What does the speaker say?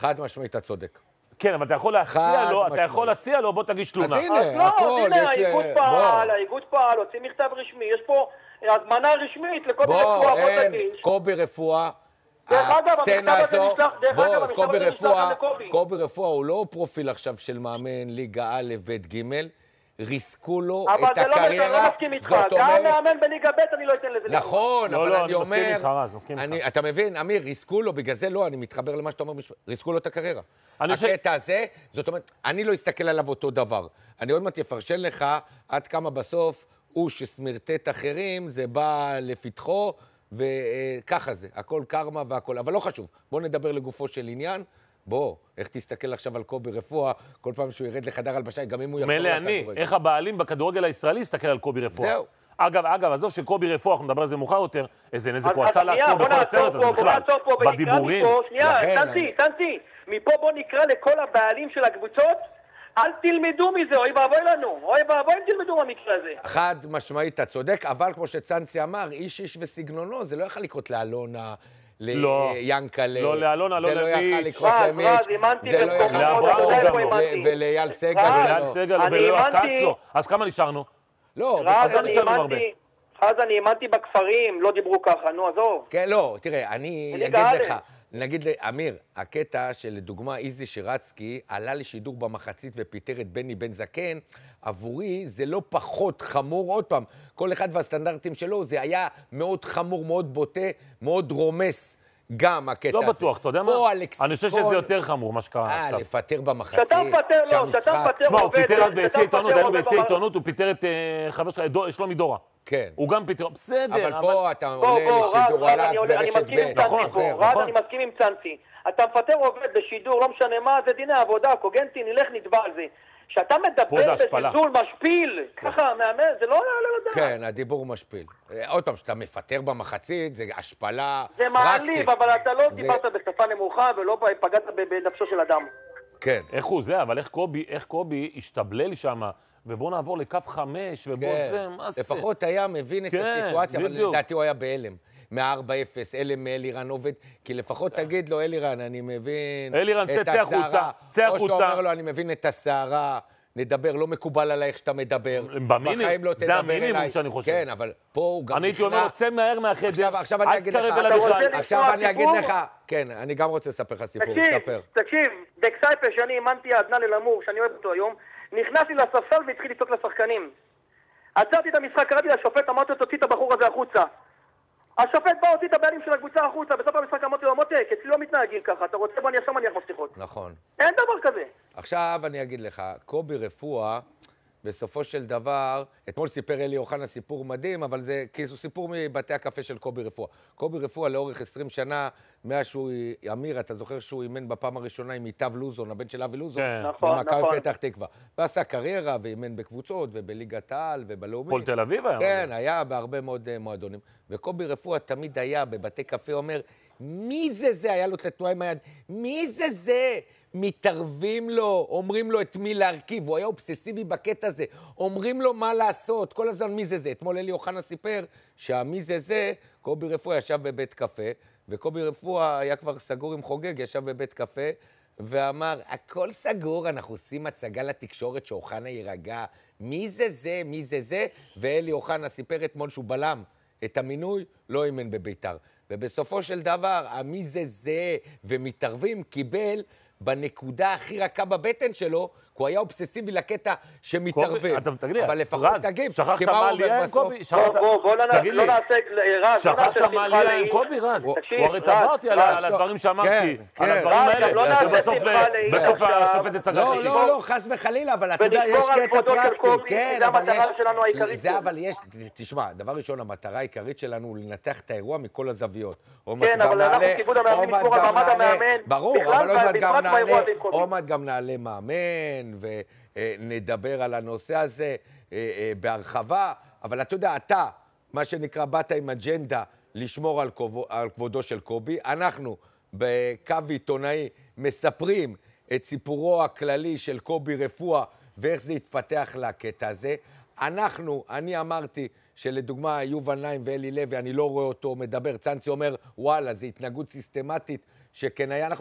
חד משמעית, אתה צודק. כן, אבל אתה יכול להציע לו, בוא תגיש תלונה. אז הנה, הכל, האיגוד פעל, הוציא מכתב רשמי, יש פה הזמנה רשמית לקובי רפואה, בוא תגיש. קובי רפואה, הסצנה הזו, קובי רפואה הוא לא פרופיל עכשיו של מאמן ליגה א', ב', ג', ריסקו לו את הקריירה. אבל זה לא מסכים איתך, גם מאמן בליגה ב' אני לא אתן לזה. נכון, אבל אני אומר, מסכים איתך, רז, מסכים איתך. אתה מבין, אמיר, ריסקו לו, בגלל זה לא, אני מתחבר למה שאתה אומר, ריסקו לו את הקריירה. הקטע הזה, זאת אומרת, אני לא אסתכל עליו אותו דבר. אני עוד מעט יפרשן לך עד כמה בסוף הוא שסמרטט אחרים, זה בא לפתחו, וככה זה, הכל קרמה והכל, אבל לא חשוב. בוא נדבר לגופו של עניין. בוא, איך תסתכל עכשיו על קובי רפואה, כל פעם שהוא ירד לחדר הלבשה, גם אם הוא יחזור לכדורגל. מלא אני, איך הבעלים בכדורגל הישראלי יסתכל על קובי רפואה. זהו. אגב, עזוב שקובי רפואה, אנחנו נדבר על זה מאוחר יותר, איזה נזק הוא עשה לעצמו בכל הסרט הזה בכלל, בדיבורים. שנייה, סנטי, מפה בוא נקרא לכל הבעלים של הקבוצות, אל תלמדו מזה, אוי ואבוי לנו, אוי ואבוי אם תלמדו מהמקרה הזה. חד משמעית, אתה צודק, אבל כמו שצנצי אמר, איש וסגנונו, זה לא יכול לקרות לאלונה, ליאנקלה, לא, לאלונה, לא למיץ', זה לא יכול לאברהם ולאייל סגל, וליואב קצלו. אז כמה נשארנו? לא, אז אני האמנתי בכפרים, לא דיברו ככה, נו, עזוב. כן, לא, תראה, אני אגיד לך, נגיד לאמיר, הקטע שלדוגמה איזי שירצקי עלה לשידור במחצית ופיטר את בני בן זקן, עבורי זה לא פחות חמור, עוד פעם, כל אחד והסטנדרטים שלו, זה היה מאוד חמור, מאוד בוטה, מאוד רומס. גם הקטע הזה. לא בטוח, אתה יודע מה? אני חושב שזה יותר חמור, מה שקרה. לפטר במחצית. שאתה מפטר, לא, שאתה מפטר שמע, הוא פיטר אז ביציע עיתונות, היינו ביציע עיתונות, הוא פיטר את חבר שלו, שלומי דורה. כן. הוא גם פיטר, בסדר. אבל פה אתה עולה לשידור עליו ברשת ב'. נכון. רז, אני מסכים עם צנצי. אתה מפטר עובד בשידור, לא משנה מה, זה דיני עבודה, קוגנטי, נלך נתבע על זה. שאתה מדבר בזלזול משפיל, ככה, מאמן, זה לא לדעת. כן, הדיבור משפיל. עוד פעם, שאתה מפטר במחצית, זה השפלה פרקטית. זה מעליב, אבל אתה לא דיברת בשפה נמוכה ולא פגעת בנפשו של אדם. כן. איך הוא זה, אבל איך קובי השתבלל שם, ובוא נעבור לקו 5, ובוא זה, מה זה? לפחות היה מבין את הסיטואציה, אבל לדעתי הוא היה בהלם. מ-4-0, אלם מאלירן עובד, כי לפחות תגיד לו, אלירן, אני מבין את הסערה. צא או החוצה. שאתה אומר לו, אני מבין את הסערה, נדבר, לא מקובל עליי איך שאתה מדבר. במינימום, זה המינימום שאני חושב. כן, אבל פה הוא גם... אני הייתי אומר לו, צא מהר מהחדר, אל תקרב אליי בכלל. עכשיו אני אגיד לך, כן, אני גם רוצה לספר לך סיפור, ספר. תקשיב, בכסייפה שאני אימנתי עדנן אל-אמור, שאני אוהב אותו היום, נכנסתי לספסל והתחיל לצעוק לשחקנים. עצרתי את המשחק, קראתי לשופט, אמרתי לו, תוציא את הבחור הזה החוצה. השופט בא, הוציא את הבעלים של הקבוצה החוצה, בסוף המשחק אמרתי לו, מותק, אצלי לא מתנהגים ככה, אתה רוצה בוא אני עכשיו מניח מפתחות. נכון. אין דבר כזה. עכשיו אני אגיד לך, קובי רפואה, בסופו של דבר, אתמול סיפר אלי אוחנה סיפור מדהים, אבל זה כאילו סיפור מבתי הקפה של קובי רפואה. קובי רפואה לאורך 20 שנה, מאז שהוא, אמיר, אתה זוכר שהוא אימן בפעם הראשונה עם איתב לוזון, הבן של אבי לוזון, במכבי פתח תקווה. ועשה קריירה ואימן בקבוצות ובליגת העל ובלאומית. פועל תל אביב היה. כן, היה בהרבה מאוד מועדונים. וקובי רפואה תמיד היה בבתי קפה, אומר, מי זה? היה לו את התנועה עם היד, מי זה? מתערבים לו, אומרים לו את מי להרכיב, הוא היה אובססיבי בקטע הזה, אומרים לו מה לעשות, כל הזמן מי זה. אתמול אלי אוחנה סיפר שהמי זה, קובי רפואה ישב בבית קפה, וקובי רפואה היה כבר סגור עם חוגג, ישב בבית קפה, ואמר, הכל סגור, אנחנו עושים הצגה לתקשורת שאוחנה יירגע, מי זה, ואלי אוחנה סיפר אתמול שהוא בלם את המינוי, לא אימן בביתר. ובסופו של דבר, המי זה, ומתערבים, קיבל בנקודה הכי רכה בבטן שלו, כי הוא היה אובססיבי לקטע שמתערבב. אבל לפחות תגיב, שכחת מה עלייה עם קובי? תגיד לי, שכחת מה עלייה עם קובי, רז? הוא הרי תבע אותי על הדברים שאמרתי, על הדברים האלה, ובסוף השופט הצגה אותי. לא, חס וחלילה, אבל אתה יודע, יש קטע פרקטי. זה המטרה שלנו העיקרית. זה אבל יש, תשמע, דבר ראשון, המטרה העיקרית שלנו הוא לנתח את האירוע מכל הזוויות. כן, אבל אנחנו כיבוד המאמנים לשמור על מעמד המאמן. ברור, אבל עוד מעט גם נעלה מאמן, ונדבר על הנושא הזה בהרחבה, אבל אתה יודע, אתה, מה שנקרא, באת עם אג'נדה לשמור על כבודו של קובי, אנחנו בקו עיתונאי מספרים את סיפורו הכללי של קובי רפואה, ואיך זה התפתח לקטע הזה. אני אמרתי שלדוגמה יובל נעים ואלי לוי, אני לא רואה אותו מדבר, צנצי אומר, וואלה, זה התנהגות סיסטמטית, שכן היה, אנחנו